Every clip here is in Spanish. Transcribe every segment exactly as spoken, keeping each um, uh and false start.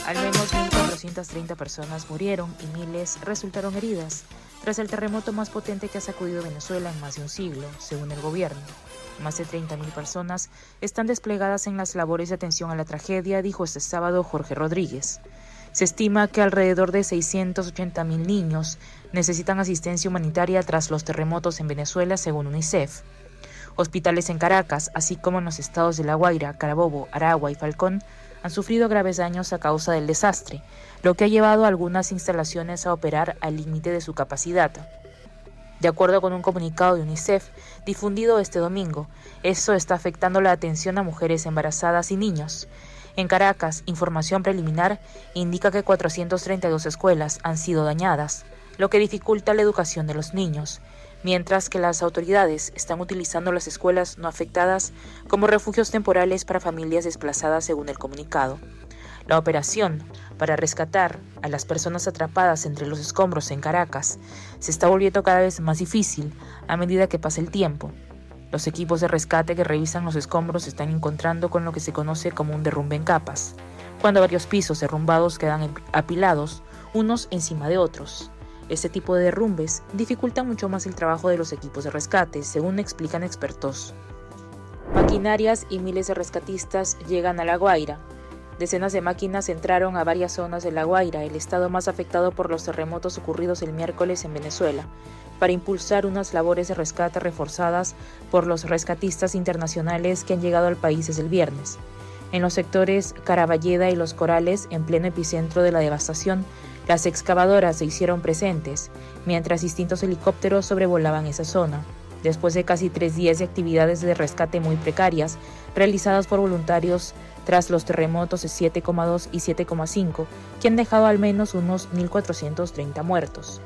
Al menos mil cuatrocientas treinta personas murieron y miles resultaron heridas tras el terremoto más potente que ha sacudido Venezuela en más de un siglo, según el gobierno. Más de treinta mil personas están desplegadas en las labores de atención a la tragedia, dijo este sábado Jorge Rodríguez. Se estima que alrededor de seiscientos ochenta mil niños necesitan asistencia humanitaria tras los terremotos en Venezuela, según UNICEF. Hospitales en Caracas, así como en los estados de La Guaira, Carabobo, Aragua y Falcón, han sufrido graves daños a causa del desastre, lo que ha llevado a algunas instalaciones a operar al límite de su capacidad. De acuerdo con un comunicado de UNICEF difundido este domingo, eso está afectando la atención a mujeres embarazadas y niños. En Caracas, información preliminar indica que cuatrocientas treinta y dos escuelas han sido dañadas, lo que dificulta la educación de los niños, mientras que las autoridades están utilizando las escuelas no afectadas como refugios temporales para familias desplazadas, según el comunicado. La operación para rescatar a las personas atrapadas entre los escombros en Caracas se está volviendo cada vez más difícil a medida que pasa el tiempo. Los equipos de rescate que revisan los escombros se están encontrando con lo que se conoce como un derrumbe en capas, cuando varios pisos derrumbados quedan apilados unos encima de otros. Este tipo de derrumbes dificulta mucho más el trabajo de los equipos de rescate, según explican expertos. Maquinarias y miles de rescatistas llegan a La Guaira. Decenas de máquinas entraron a varias zonas de La Guaira, el estado más afectado por los terremotos ocurridos el miércoles en Venezuela, para impulsar unas labores de rescate reforzadas por los rescatistas internacionales que han llegado al país desde el viernes. En los sectores Caraballeda y Los Corales, en pleno epicentro de la devastación, las excavadoras se hicieron presentes, mientras distintos helicópteros sobrevolaban esa zona, después de casi tres días de actividades de rescate muy precarias, realizadas por voluntarios tras los terremotos de siete coma dos y siete coma cinco, que han dejado al menos unos mil cuatrocientos treinta muertos.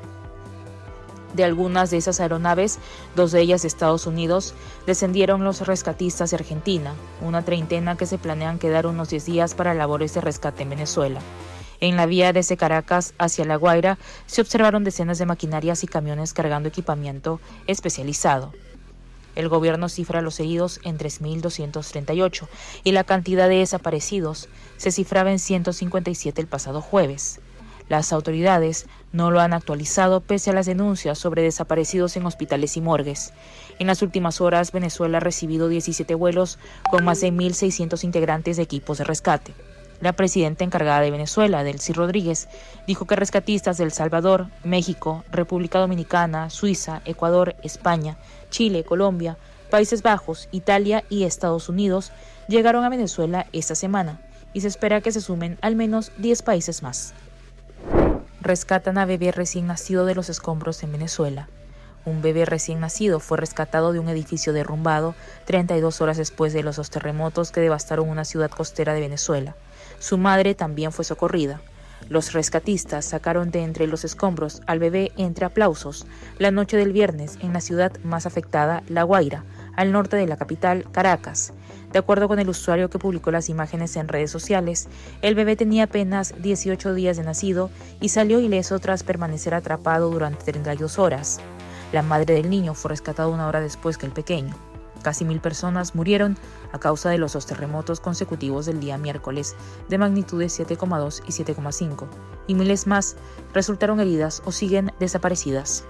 De algunas de esas aeronaves, dos de ellas de Estados Unidos, descendieron los rescatistas de Argentina, una treintena que se planean quedar unos diez días para labores de rescate en Venezuela. En la vía desde Caracas hacia La Guaira se observaron decenas de maquinarias y camiones cargando equipamiento especializado. El gobierno cifra los heridos en tres mil doscientos treinta y ocho y la cantidad de desaparecidos se cifraba en ciento cincuenta y siete el pasado jueves. Las autoridades no lo han actualizado pese a las denuncias sobre desaparecidos en hospitales y morgues. En las últimas horas, Venezuela ha recibido diecisiete vuelos con más de mil seiscientos integrantes de equipos de rescate. La presidenta encargada de Venezuela, Delcy Rodríguez, dijo que rescatistas de El Salvador, México, República Dominicana, Suiza, Ecuador, España, Chile, Colombia, Países Bajos, Italia y Estados Unidos llegaron a Venezuela esta semana y se espera que se sumen al menos diez países más. Rescatan a bebé recién nacido de los escombros en Venezuela. Un bebé recién nacido fue rescatado de un edificio derrumbado treinta y dos horas después de los dos terremotos que devastaron una ciudad costera de Venezuela. Su madre también fue socorrida. Los rescatistas sacaron de entre los escombros al bebé entre aplausos la noche del viernes en la ciudad más afectada, La Guaira, al norte de la capital, Caracas. De acuerdo con el usuario que publicó las imágenes en redes sociales, el bebé tenía apenas dieciocho días de nacido y salió ileso tras permanecer atrapado durante treinta y dos horas. La madre del niño fue rescatada una hora después que el pequeño. Casi mil personas murieron a causa de los dos terremotos consecutivos del día miércoles de magnitudes siete coma dos y siete coma cinco, y miles más resultaron heridas o siguen desaparecidas.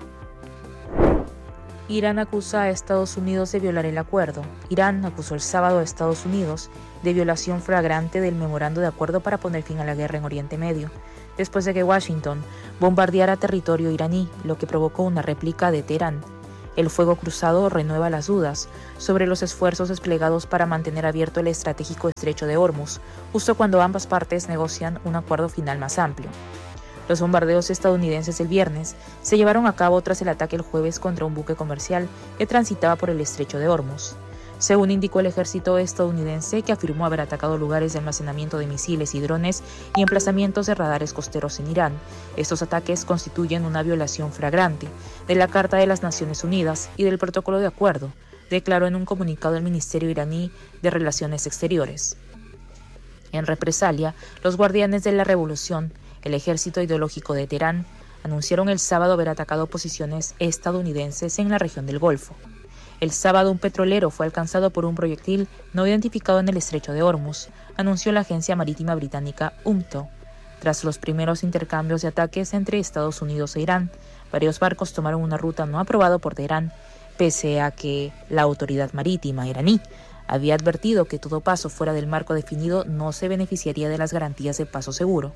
Irán acusa a Estados Unidos de violar el acuerdo. Irán acusó el sábado a Estados Unidos de violación flagrante del memorando de acuerdo para poner fin a la guerra en Oriente Medio, después de que Washington bombardeara territorio iraní, lo que provocó una réplica de Teherán. El fuego cruzado renueva las dudas sobre los esfuerzos desplegados para mantener abierto el estratégico estrecho de Hormuz, justo cuando ambas partes negocian un acuerdo final más amplio. Los bombardeos estadounidenses el viernes se llevaron a cabo tras el ataque el jueves contra un buque comercial que transitaba por el estrecho de Hormuz. Según indicó el ejército estadounidense, que afirmó haber atacado lugares de almacenamiento de misiles y drones y emplazamientos de radares costeros en Irán, estos ataques constituyen una violación flagrante de la Carta de las Naciones Unidas y del Protocolo de Acuerdo, declaró en un comunicado el Ministerio iraní de Relaciones Exteriores. En represalia, los guardianes de la revolución, el ejército ideológico de Teherán, anunciaron el sábado haber atacado posiciones estadounidenses en la región del Golfo. El sábado un petrolero fue alcanzado por un proyectil no identificado en el estrecho de Hormuz, anunció la agencia marítima británica U M T O. tras los primeros intercambios de ataques entre Estados Unidos e Irán. Varios barcos tomaron una ruta no aprobada por Teherán, pese a que la autoridad marítima iraní había advertido que todo paso fuera del marco definido no se beneficiaría de las garantías de paso seguro.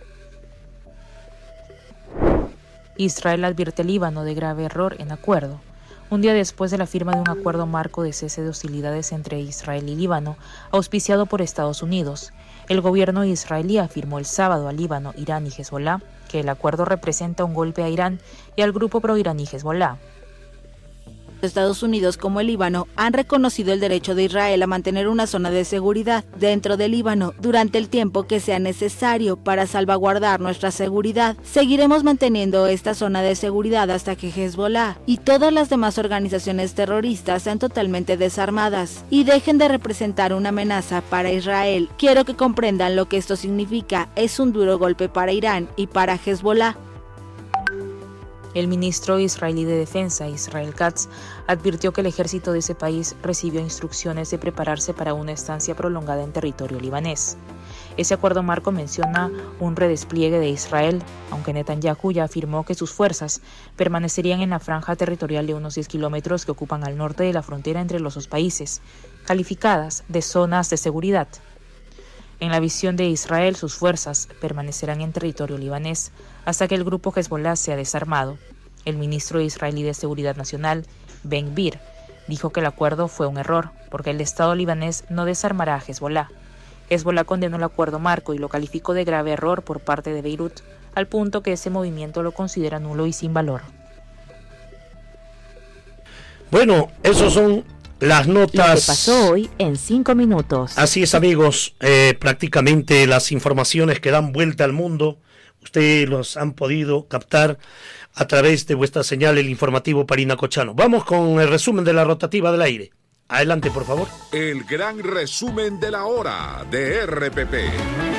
Israel advierte al Líbano de grave error en acuerdo. Un día después de la firma de un acuerdo marco de cese de hostilidades entre Israel y Líbano, auspiciado por Estados Unidos, el gobierno israelí afirmó el sábado a Líbano, Irán y Hezbolá que el acuerdo representa un golpe a Irán y al grupo pro-iraní Hezbolá. Estados Unidos como el Líbano han reconocido el derecho de Israel a mantener una zona de seguridad dentro del Líbano durante el tiempo que sea necesario para salvaguardar nuestra seguridad. Seguiremos manteniendo esta zona de seguridad hasta que Hezbolá y todas las demás organizaciones terroristas sean totalmente desarmadas y dejen de representar una amenaza para Israel. Quiero que comprendan lo que esto significa. Es un duro golpe para Irán y para Hezbolá. El ministro israelí de Defensa, Israel Katz, advirtió que el ejército de ese país recibió instrucciones de prepararse para una estancia prolongada en territorio libanés. Ese acuerdo marco menciona un redespliegue de Israel, aunque Netanyahu ya afirmó que sus fuerzas permanecerían en la franja territorial de unos diez kilómetros que ocupan al norte de la frontera entre los dos países, calificadas de zonas de seguridad. En la visión de Israel, sus fuerzas permanecerán en territorio libanés hasta que el grupo Hezbolá sea desarmado. El ministro israelí de Seguridad Nacional, Ben Gvir, dijo que el acuerdo fue un error, porque el Estado libanés no desarmará a Hezbolá. Hezbolá condenó el acuerdo marco y lo calificó de grave error por parte de Beirut, al punto que ese movimiento lo considera nulo y sin valor. Bueno, esos son las notas. Lo que pasó hoy en cinco minutos. Así es, amigos, eh, prácticamente las informaciones que dan vuelta al mundo, ustedes los han podido captar a través de vuestra señal, el informativo Parinacochano. Vamos con el resumen de la rotativa del aire. Adelante, por favor. El gran resumen de la hora de R P P.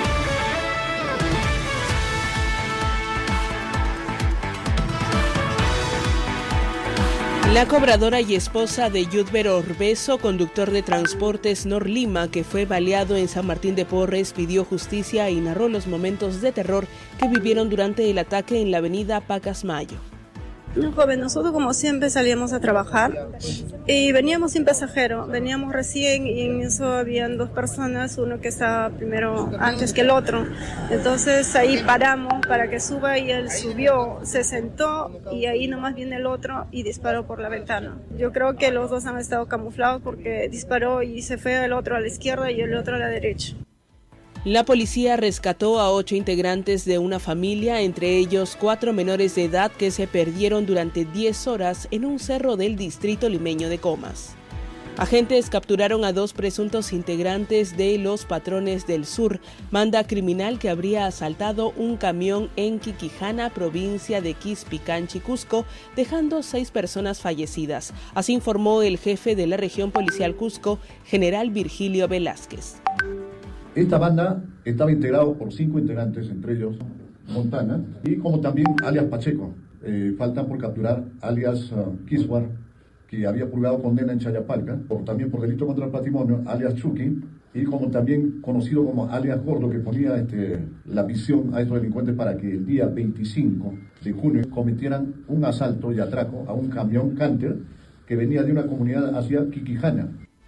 La cobradora y esposa de Yudber Orbeso, conductor de Transportes Norlima, que fue baleado en San Martín de Porres, pidió justicia y narró los momentos de terror que vivieron durante el ataque en la avenida Pacasmayo. No, joven, nosotros como siempre salíamos a trabajar y veníamos sin pasajero, veníamos recién y en eso habían dos personas, uno que estaba primero antes que el otro, entonces ahí paramos para que suba y él subió, se sentó y ahí nomás viene el otro y disparó por la ventana. Yo creo que los dos han estado camuflados porque disparó y se fue el otro a la izquierda y el otro a la derecha. La policía rescató a ocho integrantes de una familia, entre ellos cuatro menores de edad que se perdieron durante diez horas en un cerro del distrito limeño de Comas. Agentes capturaron a dos presuntos integrantes de los Patrones del Sur, banda criminal que habría asaltado un camión en Quiquijana, provincia de Quispicanchi, Cusco, dejando seis personas fallecidas. Así informó el jefe de la región policial Cusco, general Virgilio Velázquez. Esta banda estaba integrada por cinco integrantes, entre ellos Montana, y como también alias Pacheco. Eh, faltan por capturar alias uh, Kiswar, que había purgado condena en Chayapalca, por, también por delito contra el patrimonio, alias Chucky, y como también conocido como alias Gordo, que ponía este, la visión a estos delincuentes para que el día veinticinco de junio cometieran un asalto y atraco a un camión Canter que venía de una comunidad hacia Quiquijana.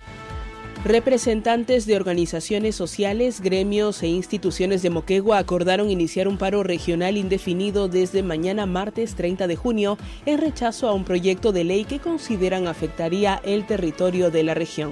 Representantes de organizaciones sociales, gremios e instituciones de Moquegua acordaron iniciar un paro regional indefinido desde mañana martes treinta de junio en rechazo a un proyecto de ley que consideran afectaría el territorio de la región.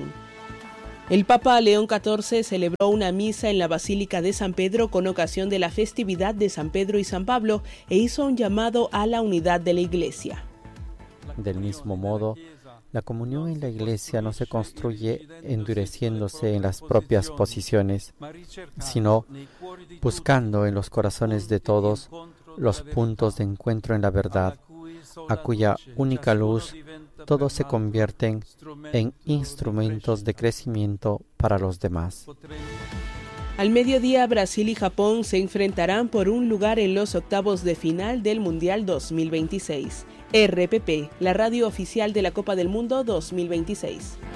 El Papa León catorce celebró una misa en la Basílica de San Pedro con ocasión de la festividad de San Pedro y San Pablo e hizo un llamado a la unidad de la Iglesia. Del mismo modo, la comunión en la Iglesia no se construye endureciéndose en las propias posiciones, sino buscando en los corazones de todos los puntos de encuentro en la verdad, a cuya única luz todos se convierten en instrumentos de crecimiento para los demás. Al mediodía, Brasil y Japón se enfrentarán por un lugar en los octavos de final del Mundial dos mil veintiséis. R P P, la radio oficial de la Copa del Mundo dos mil veintiséis.